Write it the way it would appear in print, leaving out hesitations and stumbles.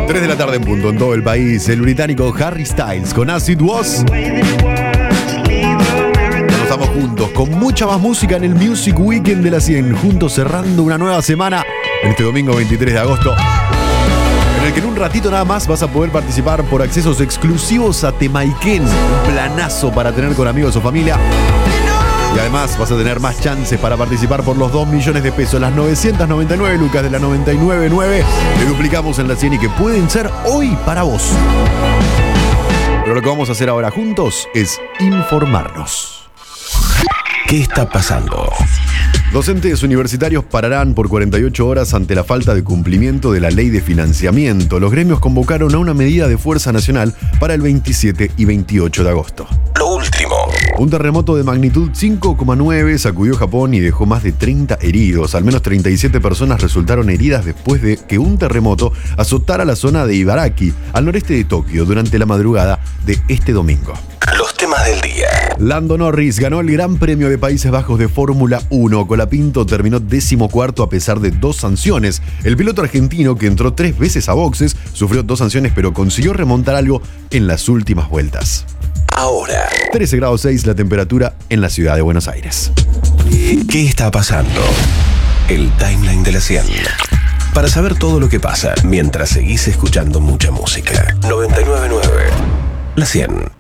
3 de la tarde en punto en todo el país. El británico Harry Styles con As It Was. Estamos juntos con mucha más música en el Music Weekend de la 100. Juntos cerrando una nueva semana en este domingo 23 de agosto. En el que en un ratito nada más vas a poder participar por accesos exclusivos a Temaiken. Un planazo para tener con amigos o familia. Y además vas a tener más chances para participar por los 2 millones de pesos. Las 999 lucas de la 999 que duplicamos en la 100 y que pueden ser hoy para vos. Pero lo que vamos a hacer ahora juntos es informarnos. ¿Qué está pasando? Docentes universitarios pararán por 48 horas ante la falta de cumplimiento de la ley de financiamiento. Los gremios convocaron a una medida de fuerza nacional para el 27 y 28 de agosto. Lo último. Un terremoto de magnitud 5,9 sacudió Japón y dejó más de 30 heridos. Al menos 37 personas resultaron heridas después de que un terremoto azotara la zona de Ibaraki, al noreste de Tokio, durante la madrugada de este domingo. Los temas del día. Lando Norris ganó el Gran Premio de Países Bajos de Fórmula 1. Colapinto terminó 14º a pesar de 2 sanciones. El piloto argentino, que entró 3 veces a boxes, sufrió 2 sanciones pero consiguió remontar algo en las últimas vueltas. Ahora. 13 grados 6 la temperatura en la ciudad de Buenos Aires. ¿Qué está pasando? El timeline de la 100. Para saber todo lo que pasa mientras seguís escuchando mucha música. 999. La 100.